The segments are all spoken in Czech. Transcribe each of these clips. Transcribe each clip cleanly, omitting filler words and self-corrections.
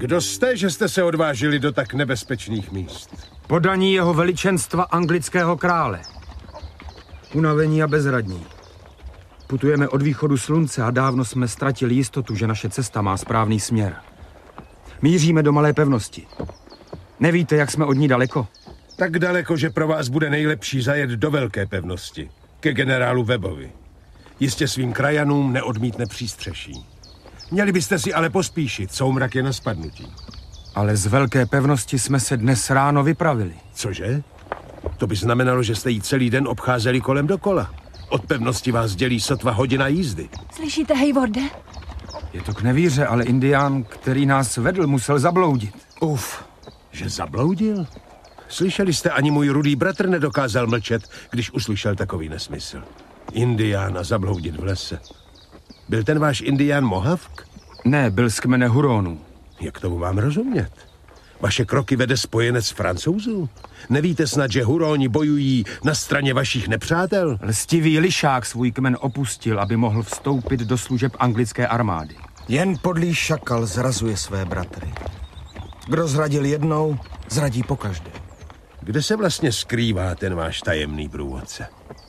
Kdo jste, že jste se odvážili do tak nebezpečných míst? Podaní jeho veličenstva anglického krále. Unavení a bezradní. Putujeme od východu slunce a dávno jsme ztratili jistotu, že naše cesta má správný směr. Míříme do malé pevnosti. Nevíte, jak jsme od ní daleko? Tak daleko, že pro vás bude nejlepší zajet do velké pevnosti. Ke generálu Webbovi. Jistě svým krajanům neodmítne přístřeší. Měli byste si ale pospíšit, soumrak je na spadnutí. Ale z velké pevnosti jsme se dnes ráno vypravili. Cože? To by znamenalo, že jste jí celý den obcházeli kolem dokola. Od pevnosti vás dělí sotva hodina jízdy. Slyšíte, Haywarde? Je to k nevíře, ale Indián, který nás vedl, musel zabloudit. Že zabloudil? Slyšeli jste, ani můj rudý bratr nedokázal mlčet, když uslyšel takový nesmysl. Indián a zabloudit v lese. Byl ten váš Indián Mohawk? Ne, byl z kmene Huronů. Jak tomu mám rozumět? Vaše kroky vede spojenec Francouzů? Nevíte snad, že Huroni bojují na straně vašich nepřátel? Lstivý lišák svůj kmen opustil, aby mohl vstoupit do služeb anglické armády. Jen podlý šakal zrazuje své bratry. Kdo zradil jednou, zradí pokaždé. Kde se vlastně skrývá ten váš tajemný průvodce?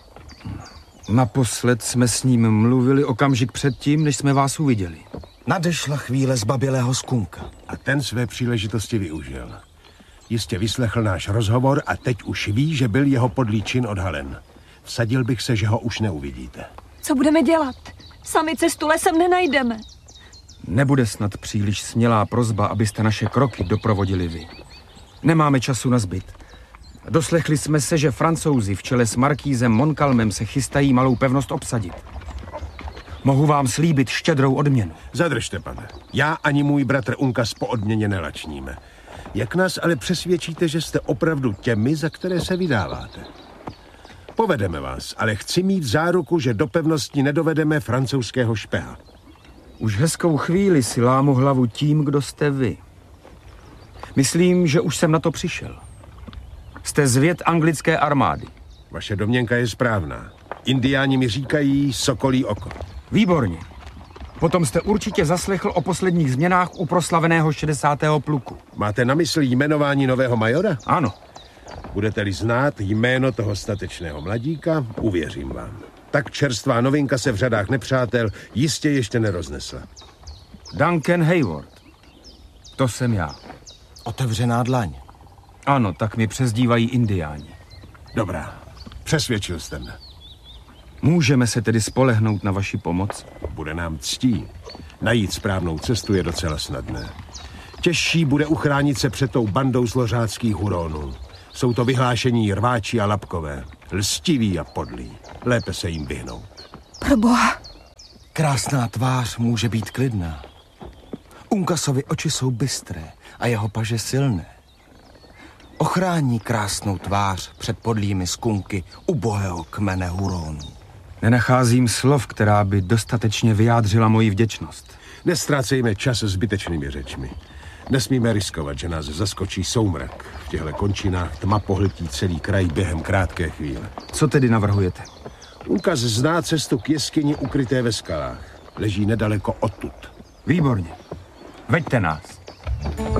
Naposled jsme s ním mluvili okamžik předtím, než jsme vás uviděli. Nadešla chvíle zbabělého skunka. A ten své příležitosti využil. Jistě vyslechl náš rozhovor a teď už ví, že byl jeho podlý čin odhalen. Vsadil bych se, že ho už neuvidíte. Co budeme dělat? Sami cestu lesem nenajdeme. Nebude snad příliš smělá prosba, abyste naše kroky doprovodili vy. Nemáme času na zbyt. Doslechli jsme se, že Francouzi v čele s markýzem Montcalmem se chystají malou pevnost obsadit. Mohu vám slíbit štědrou odměnu. Zadržte, pane. Já ani můj bratr Uncas po odměně nelačníme. Jak nás ale přesvědčíte, že jste opravdu těmi, za které se vydáváte? Povedeme vás, ale chci mít záruku, že do pevnosti nedovedeme francouzského špeha. Už hezkou chvíli si lámu hlavu tím, kdo jste vy. Myslím, že už jsem na to přišel. Jste zvěd anglické armády. Vaše domněnka je správná. Indiáni mi říkají sokolí oko. Výborně. Potom jste určitě zaslechl o posledních změnách u proslaveného 60. pluku. Máte na mysli jmenování nového majora? Ano. Budete-li znát jméno toho statečného mladíka, uvěřím vám. Tak čerstvá novinka se v řadách nepřátel jistě ještě neroznesla. Duncan Hayward. To jsem já. Otevřená dlaň. Ano, tak mi přezdívají Indiáni. Dobrá, přesvědčil jste mne. Můžeme se tedy spolehnout na vaši pomoc? Bude nám ctí. Najít správnou cestu je docela snadné. Těžší bude uchránit se před tou bandou zlořáckých Huronů. Jsou to vyhlášení rváči a lapkové. Lstiví a podlí. Lépe se jim vyhnout. Proboha. Krásná tvář může být klidná. Uncasovi oči jsou bystré a jeho paže silné. Ochrání krásnou tvář před podlými skunky ubohého kmene Huronů. Nenacházím slov, která by dostatečně vyjádřila moji vděčnost. Nestrácejme čas zbytečnými řečmi. Nesmíme riskovat, že nás zaskočí soumrak. V těchto končinách tma pohltí celý kraj během krátké chvíle. Co tedy navrhujete? Uncas zná cestu k jeskyni ukryté ve skalách. Leží nedaleko odtud. Výborně. Veďte nás.